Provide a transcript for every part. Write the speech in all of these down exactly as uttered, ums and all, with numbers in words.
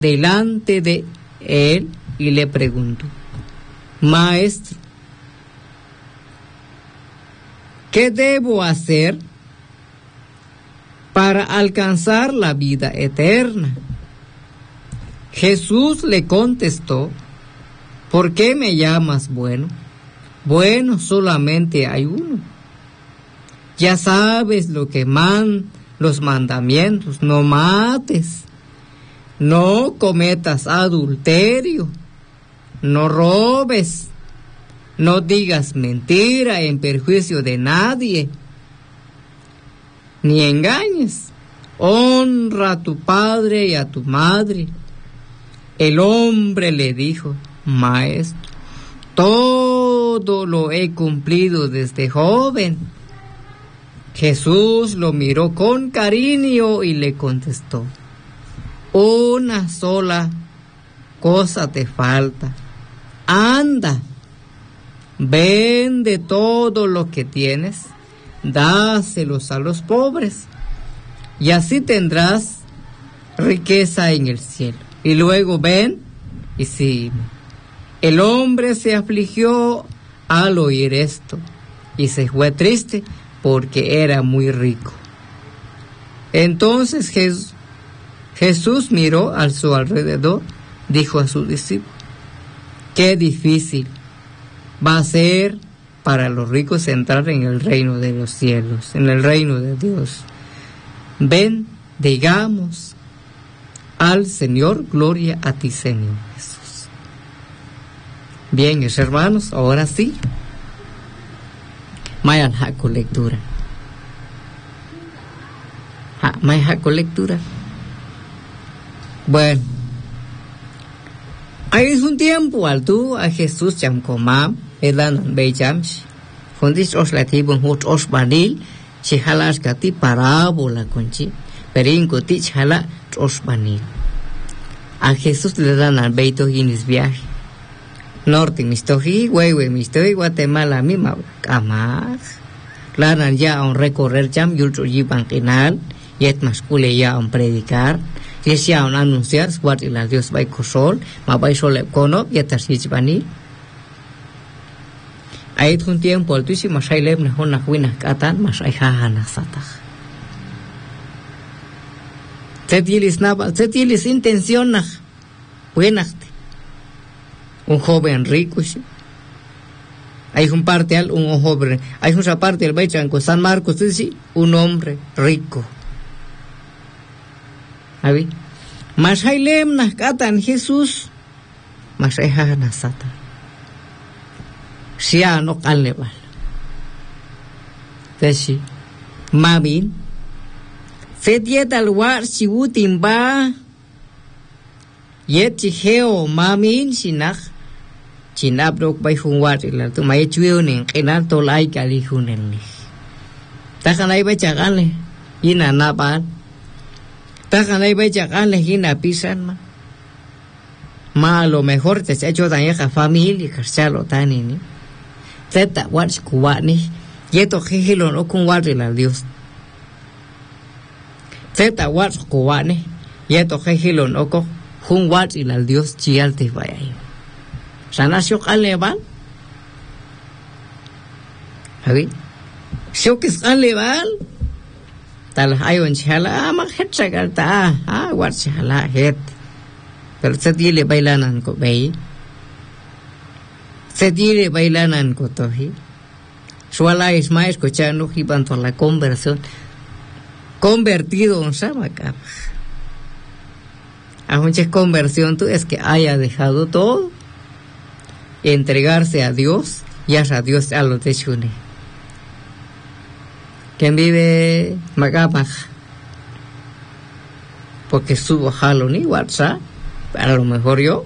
delante de él y le preguntó: Maestro, ¿qué debo hacer para alcanzar la vida eterna? Jesús le contestó: ¿por qué me llamas bueno? Bueno, solamente hay uno. Ya sabes lo que man, los mandamientos: no mates, no cometas adulterio, no robes, no digas mentira en perjuicio de nadie, ni engañes, honra a tu padre y a tu madre. El hombre le dijo: Maestro, todo lo he cumplido desde joven. Jesús lo miró con cariño y le contestó: una sola cosa te falta. Anda, vende todo lo que tienes, dáselos a los pobres, y así tendrás riqueza en el cielo. Y luego ven y sígueme. El hombre se afligió al oír esto y se fue triste porque era muy rico. Entonces Jesús, Jesús miró a su alrededor, dijo a sus discípulos: qué difícil va a ser para los ricos entrar en el reino de los cielos, en el reino de Dios. Ven, digamos al Señor: gloria a ti, Señor Jesús. Bien, mis hermanos, ahora sí, mayan haco lectura. Ha, may haco lectura. Bueno, hay un tiempo al tú a Jesús jam comam edan bejams. Fundis os latibun hut os banil si halas gati parábola conchi peringo ti hala os banil. A Jesús le dan al beito inis viaje. Norte mistoji, huehue mistoji, Guatemala mima camas. Lanan ya a un recorrer jam yulcho yiban quinal, yet mascule ya a un predicar, y ya a un anunciar, suat il Dios vai cosol, ma vai sole cono, yet asich banil. Ait un tiempo al tuisi masai leb na hona huina katan, masai hahana satah. Setilis nabal, setilis intención na buenaste. Un joven rico, ¿sí? Hay un parte al un joven, hay una parte del Bechanco San Marcos, ¿sí? Un hombre rico. ¿Abi? Mas hay lem na katan Jesús, mas hay hahana satah. Siya no kalneval. Tesi, mamin, fetiet al war si utimba, yet si heo mamin sinak, chinabrok bay hunwar ila tu may chuyonin kinal tolay kalihunen ni. Takanay ba chakale, yina naban. Takanay ba chakale, yina pisan ma. Ma a lo mejor te se ha hecho daño a familia, carchalo tani ni. Zeta watch kuwani, yeto jejilo no kun waril al Dios. Zeta watch kuwani, yeto jejilo no ko kun waril al Dios chial te vaya. Sana siok alevan, ¿abi? Siok es alevan, tal hayon chala, ah maghet sagal ta, ah watch chala het, pero se tiene bailanan ko bay. Se tiene bailanan kotohi. Suala es más escuchando hibanto la conversión. Convertido en samacap. A muchas conversión tú es que haya dejado todo y entregarse a Dios y a Dios a lo te chune. Quien vive magapaj. Porque subo jalo ni WhatsApp. A lo mejor yo.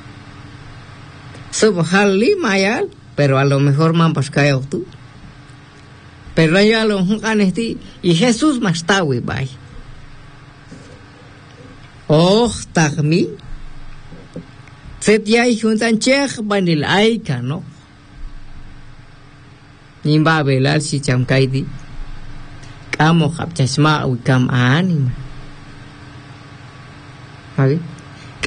Subo jali mayal, pero a lo mejor mampas cayo tú. Pero ya lo juncan y Jesús más tawi bay. Oh, tagmi. Set ya y juntan chech banil aika, ¿no? Nimba belal si cham kaidi. Kamo hap chasma u kam anima. ¿Sabe?